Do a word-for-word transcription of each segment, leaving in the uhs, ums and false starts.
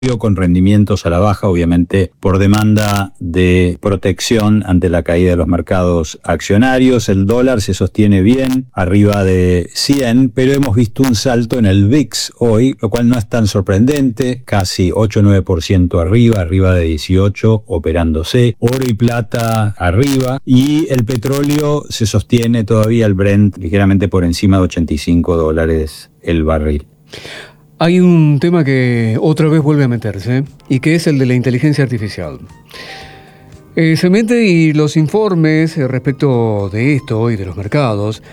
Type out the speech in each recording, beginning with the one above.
con rendimientos a la baja, obviamente por demanda de protección ante la caída de los mercados accionarios. El dólar se sostiene bien, arriba de cien, pero hemos visto un salto en el V I X hoy, lo cual no es tan sorprendente, casi ocho a nueve por ciento arriba, arriba de dieciocho, operándose. Oro y plata arriba, y el petróleo se sostiene todavía, el Brent, ligeramente por encima de ochenta y cinco dólares el barril. Hay un tema que otra vez vuelve a meterse, y que es el de la inteligencia artificial. Eh, se mete y los informes eh, respecto de esto y de los mercados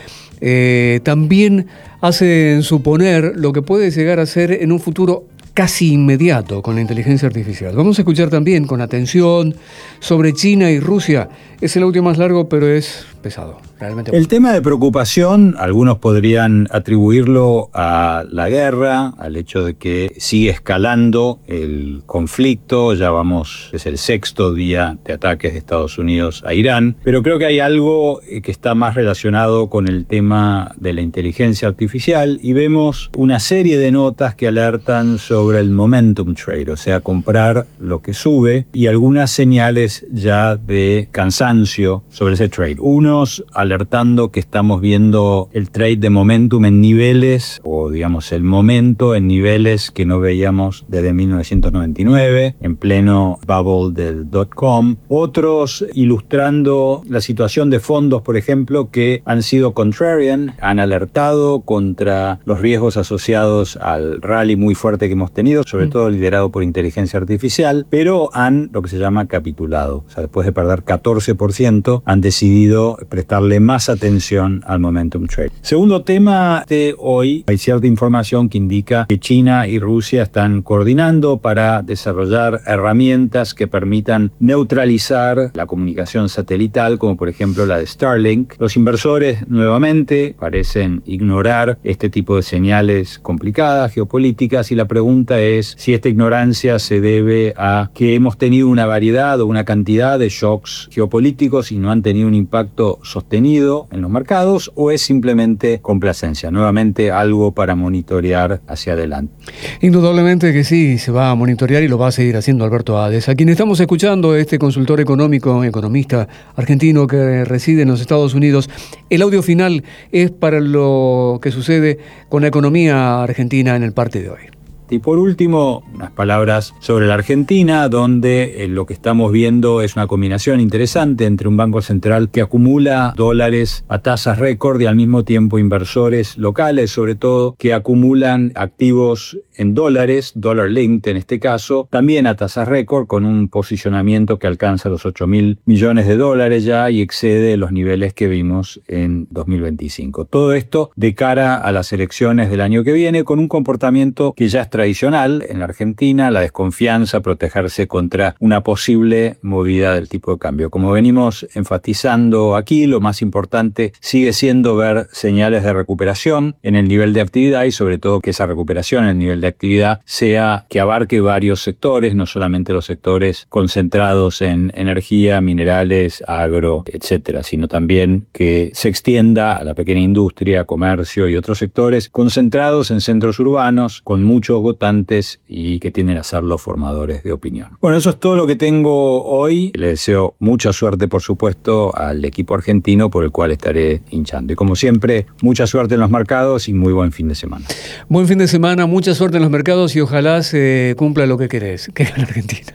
eh, también hacen suponer lo que puede llegar a ser en un futuro casi inmediato con la inteligencia artificial. Vamos a escuchar también con atención sobre China y Rusia. Es el audio más largo, pero es pesado. Realmente. El tema de preocupación, algunos podrían atribuirlo a la guerra, al hecho de que sigue escalando el conflicto. Ya vamos, es el sexto día de ataques de Estados Unidos a Irán, pero creo que hay algo que está más relacionado con el tema de la inteligencia artificial, y vemos una serie de notas que alertan sobre el momentum trade, o sea, comprar lo que sube, y algunas señales ya de cansancio sobre ese trade. Unos alertando que estamos viendo el trade de momentum en niveles, o digamos el momento en niveles que no veíamos desde mil novecientos noventa y nueve, en pleno bubble del dot-com. Otros ilustrando la situación de fondos, por ejemplo, que han sido contrarian, han alertado contra los riesgos asociados al rally muy fuerte que hemos tenido, sobre mm. todo liderado por inteligencia artificial, pero han, lo que se llama, capitulado. O sea, después de perder catorce por ciento, han decidido prestarle más atención al momentum trade. Segundo tema de hoy, hay cierta información que indica que China y Rusia están coordinando para desarrollar herramientas que permitan neutralizar la comunicación satelital, como por ejemplo la de Starlink. Los inversores nuevamente parecen ignorar este tipo de señales complicadas, geopolíticas, y la pregunta es si esta ignorancia se debe a que hemos tenido una variedad o una cantidad de shocks geopolíticos y no han tenido un impacto sostenido en los mercados, o es simplemente complacencia. Nuevamente algo para monitorear hacia adelante. Indudablemente que sí, se va a monitorear y lo va a seguir haciendo Alberto Hades, a quien estamos escuchando, este consultor económico, economista argentino que reside en los Estados Unidos. El audio final es para lo que sucede con la economía argentina en el parte de hoy. Y por último, unas palabras sobre la Argentina, donde eh, lo que estamos viendo es una combinación interesante entre un banco central que acumula dólares a tasas récord y al mismo tiempo inversores locales, sobre todo, que acumulan activos en dólares, dollar linked en este caso, también a tasas récord, con un posicionamiento que alcanza los ocho mil millones de dólares ya y excede los niveles que vimos en dos mil veinticinco. Todo esto de cara a las elecciones del año que viene, con un comportamiento que ya es tradicional en la Argentina, la desconfianza, protegerse contra una posible movida del tipo de cambio. Como venimos enfatizando aquí, lo más importante sigue siendo ver señales de recuperación en el nivel de actividad, y sobre todo que esa recuperación en el nivel de actividad sea que abarque varios sectores, no solamente los sectores concentrados en energía, minerales, agro, etcétera, sino también que se extienda a la pequeña industria, comercio y otros sectores concentrados en centros urbanos con muchos votantes y que tienden a ser los formadores de opinión. Bueno, eso es todo lo que tengo hoy. Le deseo mucha suerte, por supuesto, al equipo argentino por el cual estaré hinchando. Y como siempre, mucha suerte en los mercados y muy buen fin de semana. Buen fin de semana, mucha suerte en los mercados y ojalá se cumpla lo que querés, que gane Argentina.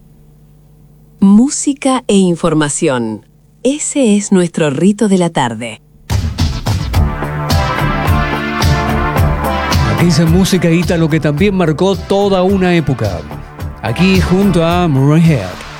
Música e información. Ese es nuestro rito de la tarde. Esa música ítalo que también marcó toda una época. Aquí junto a Murray Head.